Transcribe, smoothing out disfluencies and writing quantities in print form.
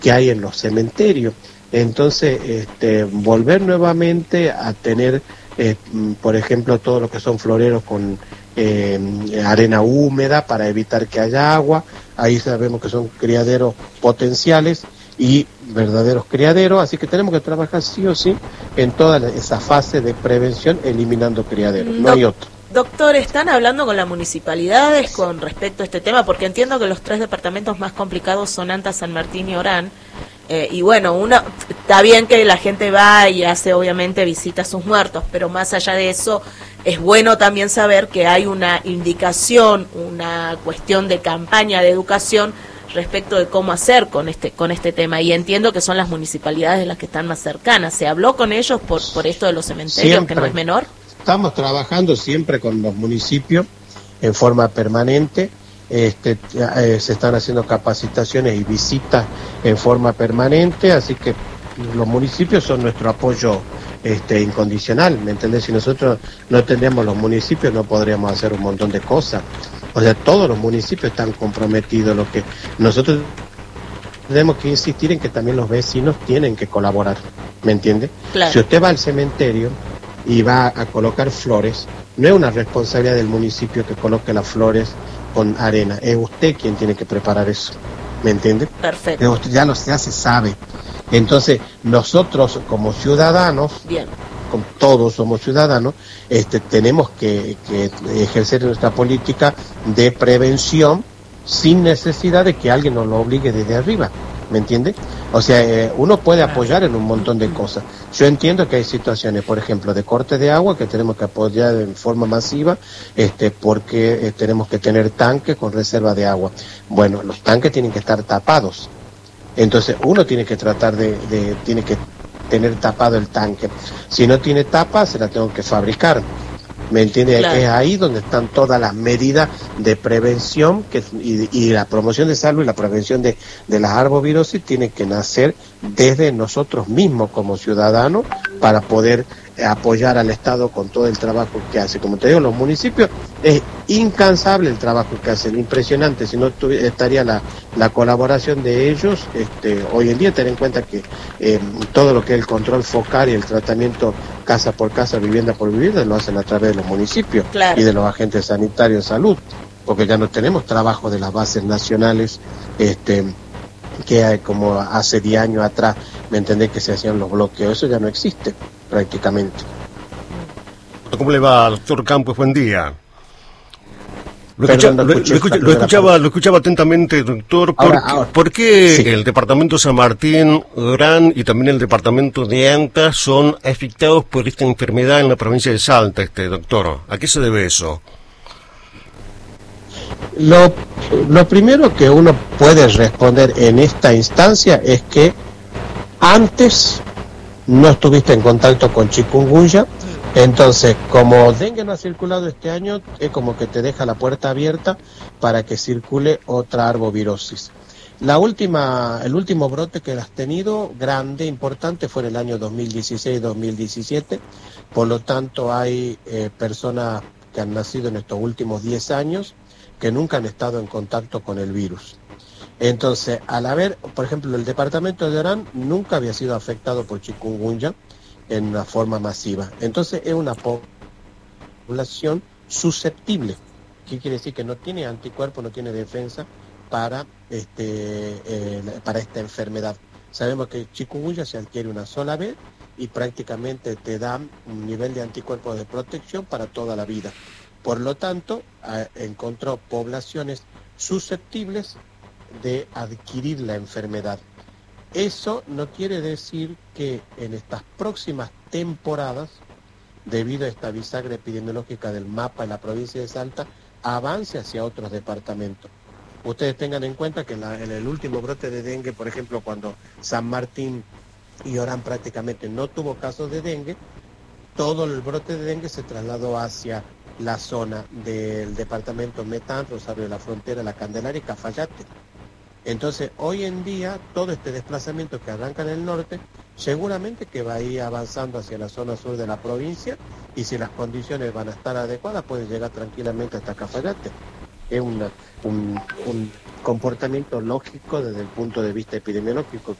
que hay en los cementerios. Entonces, volver nuevamente a tener, por ejemplo, todo lo que son floreros con arena húmeda para evitar que haya agua. Ahí sabemos que son criaderos potenciales y verdaderos criaderos, así que tenemos que trabajar sí o sí en toda esa fase de prevención, eliminando criaderos, no hay otro. Doctor, ¿están hablando con las municipalidades con respecto a este tema? Porque entiendo que los 3 departamentos más complicados son Anta, San Martín y Orán. Y bueno, está bien que la gente va y hace obviamente visita a sus muertos, pero más allá de eso, es bueno también saber que hay una indicación, una cuestión de campaña de educación respecto de cómo hacer con este tema. Y entiendo que son las municipalidades las que están más cercanas. ¿Se habló con ellos por esto de los cementerios, siempre, que no es menor? Estamos trabajando siempre con los municipios en forma permanente. Se están haciendo capacitaciones y visitas en forma permanente, así que los municipios son nuestro apoyo incondicional, ¿me entendés? Si nosotros no tendríamos los municipios no podríamos hacer un montón de cosas. O sea, todos los municipios están comprometidos. Lo que nosotros tenemos que insistir en que también los vecinos tienen que colaborar, ¿me entiende? Claro. Si usted va al cementerio y va a colocar flores, no es una responsabilidad del municipio que coloque las flores con arena, es usted quien tiene que preparar eso, ¿me entiende? Perfecto. Usted ya se sabe. Entonces, nosotros como ciudadanos, bien, con todos somos ciudadanos, tenemos que ejercer nuestra política de prevención sin necesidad de que alguien nos lo obligue desde arriba, ¿me entiende? O sea, uno puede apoyar en un montón de cosas. Yo entiendo que hay situaciones, por ejemplo, de corte de agua que tenemos que apoyar en forma masiva, porque tenemos que tener tanques con reserva de agua. Bueno, los tanques tienen que estar tapados. Entonces, uno tiene que tratar tiene que tener tapado el tanque. Si no tiene tapa, se la tengo que fabricar. ¿Me entiende? Claro. Es ahí donde están todas las medidas de prevención y la promoción de salud y la prevención de las arbovirosis tiene que nacer desde nosotros mismos como ciudadanos para poder apoyar al Estado con todo el trabajo que hace. Como te digo, los municipios es incansable el trabajo que hacen, impresionante. Si no estaría la colaboración de ellos, hoy en día ten en cuenta que todo lo que es el control focal y el tratamiento casa por casa, vivienda por vivienda, lo hacen a través de los municipios. Claro. Y de los agentes sanitarios de salud, porque ya no tenemos trabajo de las bases nacionales, que hay como hace 10 años atrás, ¿me entendés? Que se hacían los bloqueos, eso ya no existe prácticamente. ¿Cómo le va, doctor Campos? Buen día. Lo escuchaba atentamente, doctor. ¿Por qué sí, el departamento San Martín, Orán y también el departamento de Anta son afectados por esta enfermedad en la provincia de Salta, doctor? ¿A qué se debe eso? Lo primero que uno puede responder en esta instancia es que antes no estuviste en contacto con chikungunya. Entonces, como dengue no ha circulado este año, es como que te deja la puerta abierta para que circule otra arbovirosis. El último brote que has tenido, grande, importante, fue en el año 2016-2017. Por lo tanto, hay personas que han nacido en estos últimos 10 años que nunca han estado en contacto con el virus. Entonces, al haber, por ejemplo, el departamento de Orán nunca había sido afectado por chikungunya en una forma masiva. Entonces es una población susceptible. ¿Qué quiere decir? Que no tiene anticuerpos, no tiene defensa para esta enfermedad. Sabemos que chikungunya se adquiere una sola vez y prácticamente te da un nivel de anticuerpos de protección para toda la vida. Por lo tanto, encontró poblaciones susceptibles de adquirir la enfermedad. Eso no quiere decir que en estas próximas temporadas, debido a esta bisagra epidemiológica del mapa en la provincia de Salta, avance hacia otros departamentos. Ustedes tengan en cuenta que en el último brote de dengue, por ejemplo, cuando San Martín y Orán prácticamente no tuvo casos de dengue, todo el brote de dengue se trasladó hacia la zona del departamento Metán, Rosario de la Frontera, La Candelaria y Cafayate. Entonces, hoy en día, todo este desplazamiento que arranca en el norte, seguramente que va a ir avanzando hacia la zona sur de la provincia, y si las condiciones van a estar adecuadas, puede llegar tranquilamente hasta Cafayate. es un comportamiento lógico desde el punto de vista epidemiológico